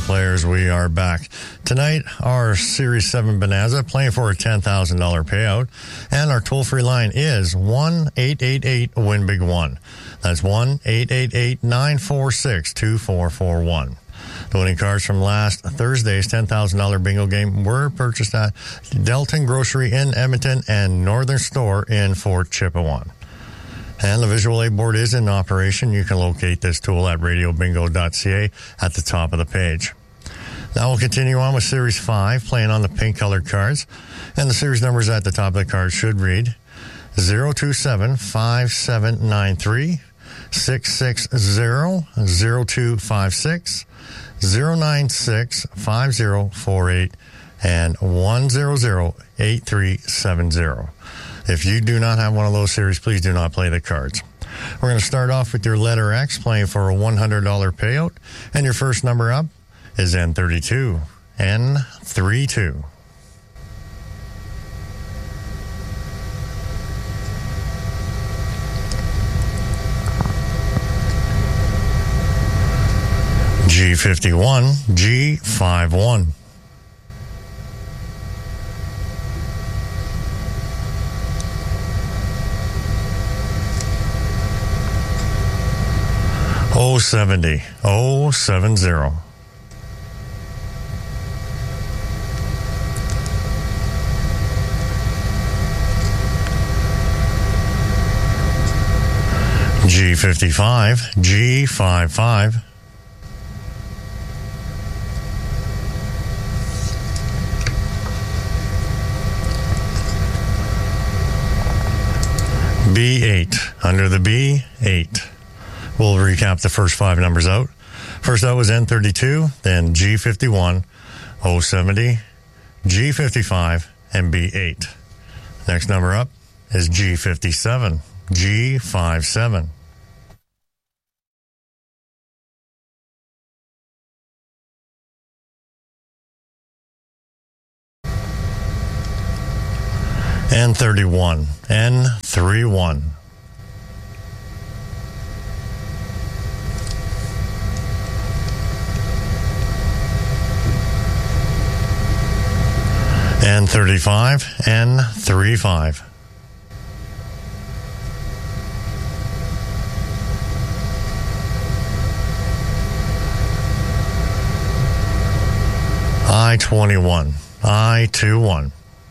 players, we are back. Tonight, our Series 7 Bonanza playing for a $10,000 payout. And our toll-free line is 1-888-WIN-BIG-1. That's 1-888-946-2441. The winning cards from last Thursday's $10,000 bingo game were purchased at Delton Grocery in Edmonton and Northern Store in Fort Chippewa. And the visual aid board is in operation. You can locate this tool at radiobingo.ca at the top of the page. Now we'll continue on with Series 5, playing on the pink-colored cards. And the series numbers at the top of the card should read 027-5793, 660-0256, 096-5048, and 100-8370. If you do not have one of those series, please do not play the cards. We're going to start off with your letter X, playing for a $100 payout. And your first number up is N32. N32. G51, G51. O70, O70. G55, G55. B8, under the B8. We'll recap the first five numbers out. First out was N32, then G51, O70, G55, and B8. Next number up is G57, G57. N31, N31. N35, N35. I-21, I-21.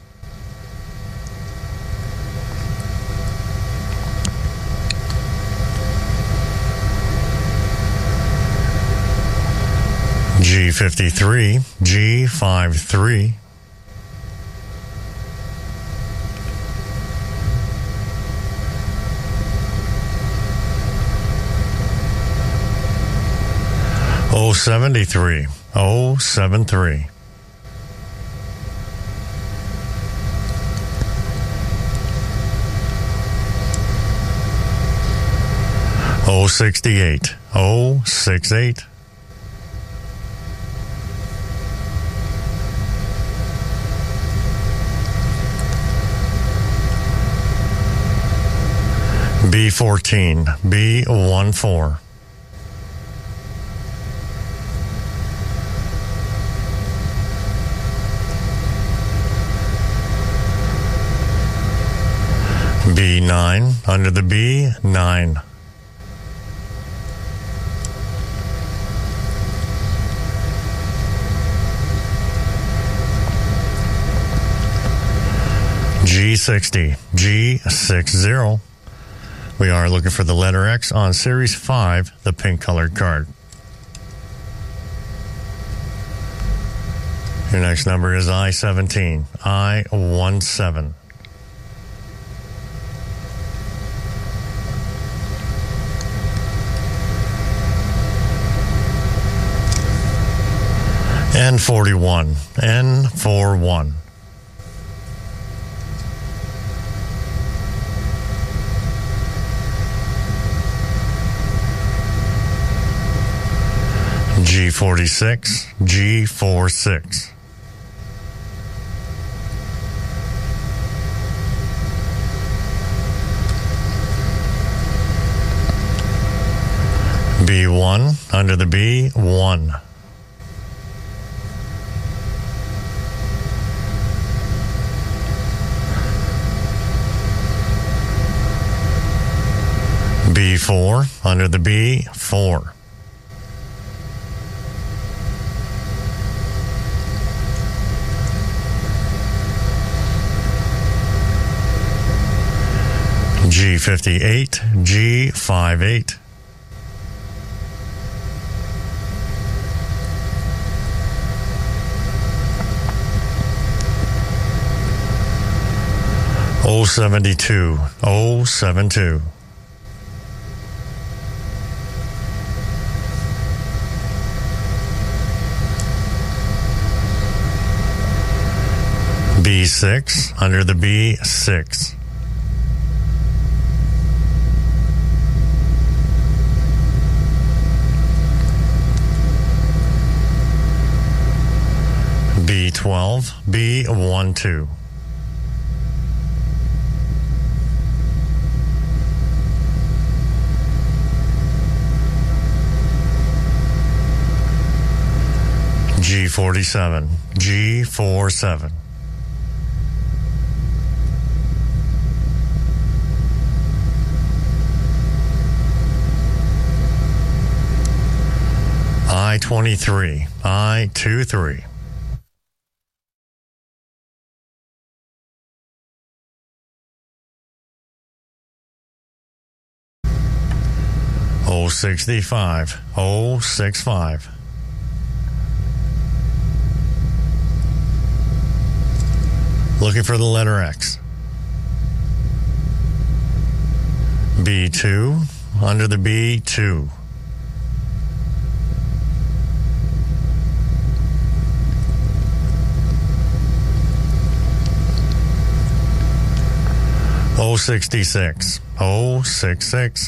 G53, G53. O73, O73. O68, O68. B14, B14. B9, under the B9. G60, G60. We are looking for the letter X on Series 5, the pink-colored card. Your next number is I-17, I-17. N41, N41. G46, G46. B1, under the B1. B4, under the B, 4. G58, G58. O72, O72. B6, under the B6. B12, B12. G47, G47. I-23, I-23. O65, O65. Looking for the letter X. B2, under the B2. O66, O66.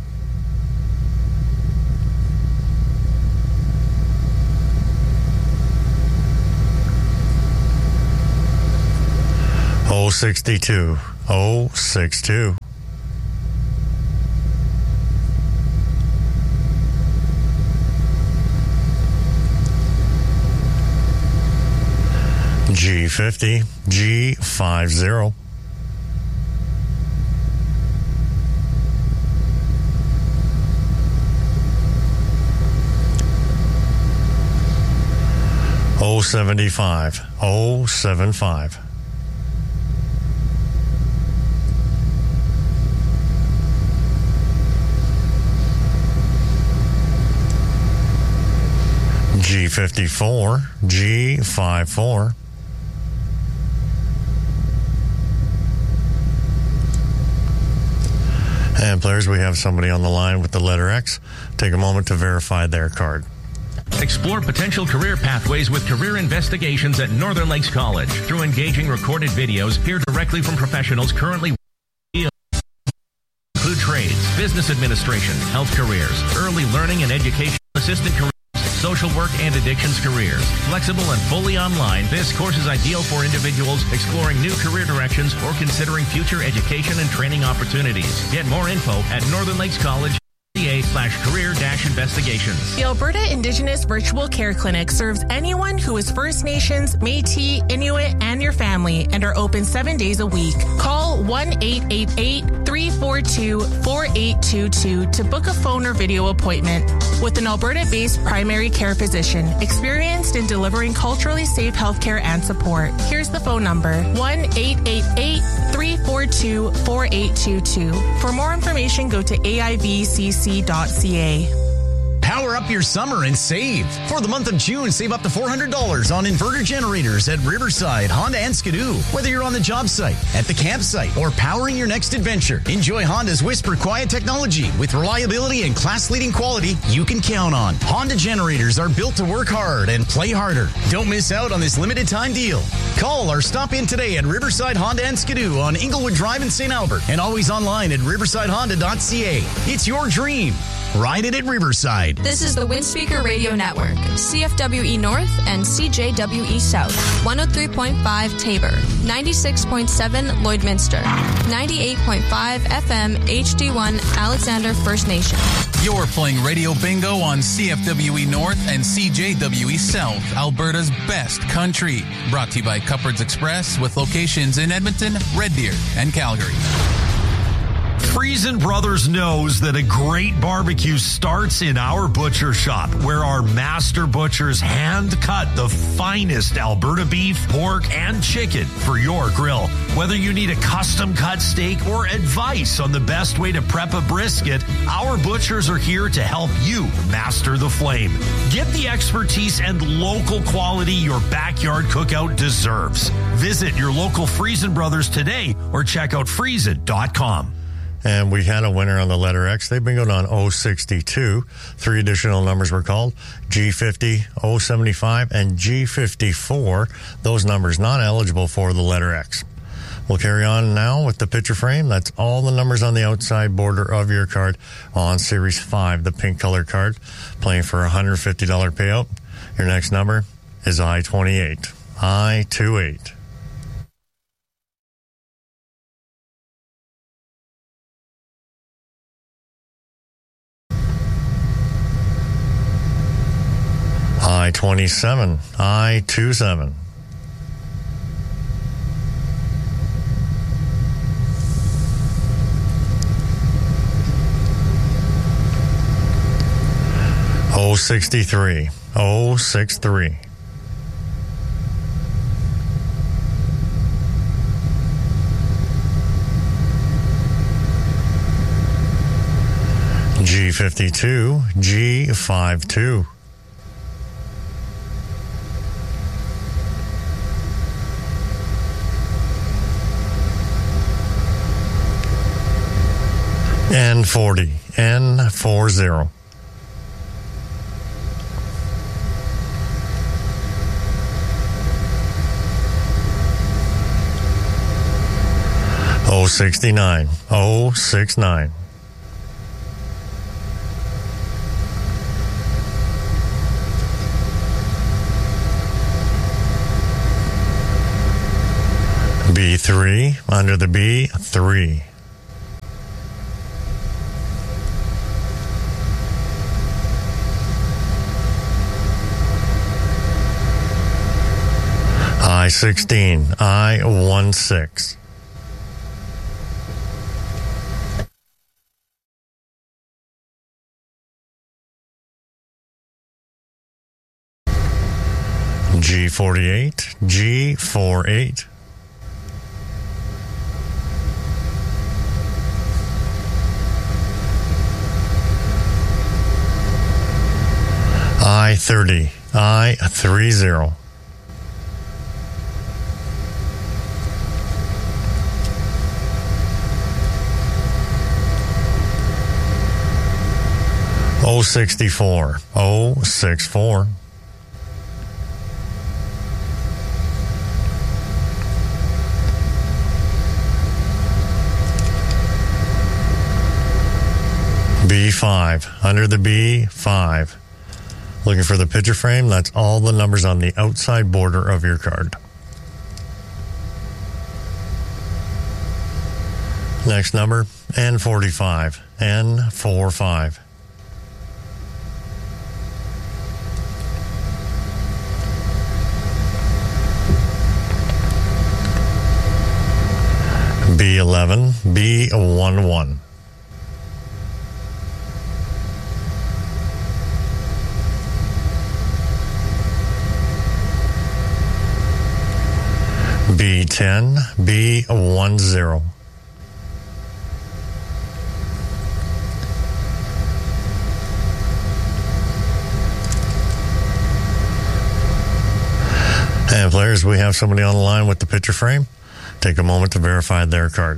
O62, O62. G50, G50. O75, O75. G54, G54. And players, we have somebody on the line with the letter X. Take a moment to verify their card. Explore potential career pathways with Career Investigations at Northern Lakes College. Through engaging recorded videos, hear directly from professionals currently include trades, business administration, health careers, early learning and education assistant careers, social work and addictions careers. Flexible and fully online, this course is ideal for individuals exploring new career directions or considering future education and training opportunities. Get more info at Northern Lakes College. /career-investigations. The Alberta Indigenous Virtual Care Clinic serves anyone who is First Nations, Métis, Inuit, and your family and are open 7 days a week. Call 1-888-342-4822 to book a phone or video appointment with an Alberta-based primary care physician experienced in delivering culturally safe healthcare and support. Here's the phone number, 1-888-342-4822. For more information, go to AIVCC.ca. Power up your summer and save. For the month of June, save up to $400 on inverter generators at Riverside, Honda, and Skidoo. Whether you're on the job site, at the campsite, or powering your next adventure, enjoy Honda's Whisper Quiet technology with reliability and class-leading quality you can count on. Honda generators are built to work hard and play harder. Don't miss out on this limited time deal. Call or stop in today at Riverside Honda and Skidoo on Inglewood Drive in St. Albert and always online at riversidehonda.ca. It's your dream. Ride it at Riverside. This is the Windspeaker Radio Network, CFWE North and CJWE South, 103.5 Tabor, 96.7 Lloydminster, 98.5 FM HD1 Alexander First Nation. You're playing Radio Bingo on CFWE North and CJWE South, Alberta's best country. Brought to you by Cupboards Express with locations in Edmonton, Red Deer, and Calgary. Friesen Brothers knows that a great barbecue starts in our butcher shop, where our master butchers hand cut the finest Alberta beef, pork, and chicken for your grill. Whether you need a custom cut steak or advice on the best way to prep a brisket, our butchers are here to help you master the flame. Get the expertise and local quality your backyard cookout deserves. Visit your local Friesen Brothers today or check out friesen.com. And we had a winner on the letter X. They've been going on 062. 3 additional numbers were called: G50, 075, and G54. Those numbers not eligible for the letter X. We'll carry on now with the picture frame. That's all the numbers on the outside border of your card on Series 5, the pink color card, playing for a $150 payout. Your next number is I-28. I-28. I-27, I-27. O63, O63. G52, G52. N40, N40. O69, O69. B3, under the B3. I-16, I-16. G48, G48. I-30, I-30. O64, O64. B5, under the B5. Looking for the picture frame, that's all the numbers on the outside border of your card. Next number, N45, N45. B11, B11. B10, B10. And players, we have somebody on the line with the picture frame. Take a moment to verify their card.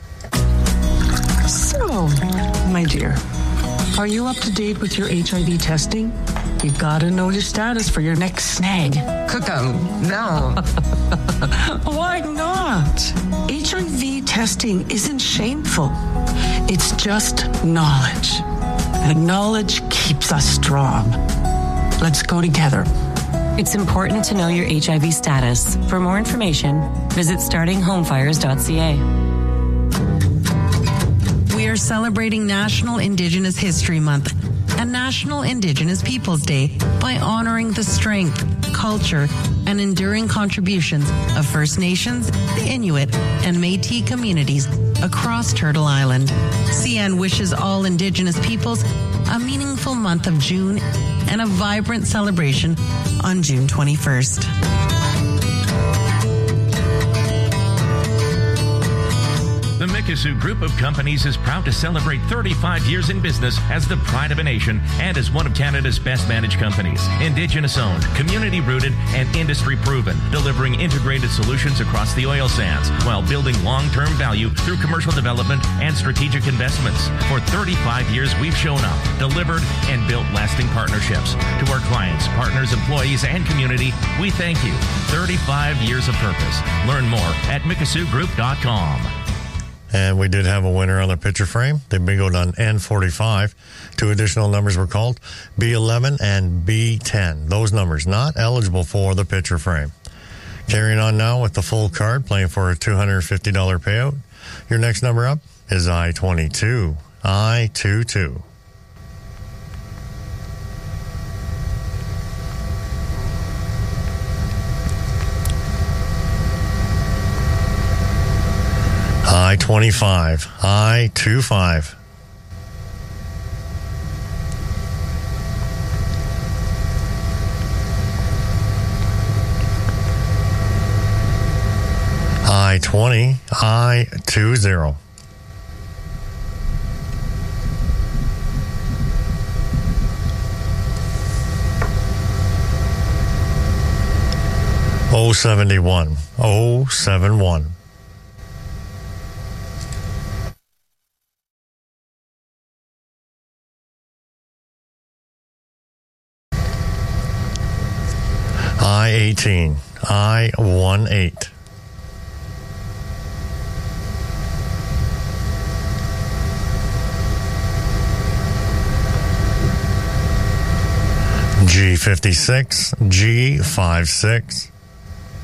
So, my dear, are you up to date with your HIV testing? You gotta know your status for your next snag. Coco, no. Why not? HIV testing isn't shameful. It's just knowledge. And knowledge keeps us strong. Let's go together. It's important to know your HIV status. For more information, visit startinghomefires.ca. We are celebrating National Indigenous History Month and National Indigenous Peoples Day by honoring the strength, culture, and enduring contributions of First Nations, Inuit, and Métis communities across Turtle Island. CN wishes all Indigenous peoples a meaningful month of June and a vibrant celebration on June 21st. The Mikisew Group of Companies is proud to celebrate 35 years in business as the pride of a nation and as one of Canada's best managed companies. Indigenous-owned, community-rooted, and industry-proven, delivering integrated solutions across the oil sands while building long-term value through commercial development and strategic investments. For 35 years, we've shown up, delivered, and built lasting partnerships. To our clients, partners, employees, and community, we thank you. 35 years of purpose. Learn more at MikisewGroup.com. And we did have a winner on the picture frame. They bingoed on N45. 2 additional numbers were called, B11 and B10. Those numbers not eligible for the picture frame. Carrying on now with the full card, playing for a $250 payout. Your next number up is I-22. I-22. I-25, I-25. I-20, I-20. O-71, O-71. I-18, I-18. G56, G56.